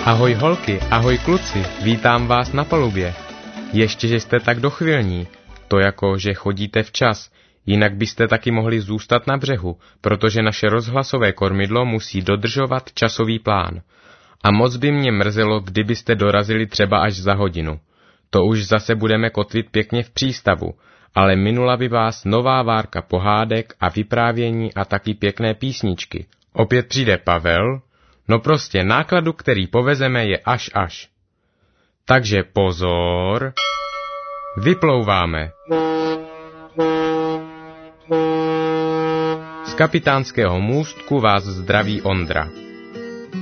Ahoj holky, ahoj kluci, vítám vás na palubě. Ještě, že jste tak dochvilní, to jako, že chodíte včas, jinak byste taky mohli zůstat na břehu, protože naše rozhlasové kormidlo musí dodržovat časový plán. A moc by mě mrzelo, kdybyste dorazili třeba až za hodinu. To už zase budeme kotvit pěkně v přístavu, ale minula by vás nová várka pohádek a vyprávění a taky pěkné písničky. Opět přijde Pavel, no prostě nákladu, který povezeme, je až. Takže pozor, vyplouváme. Z kapitánského můstku vás zdraví Ondra.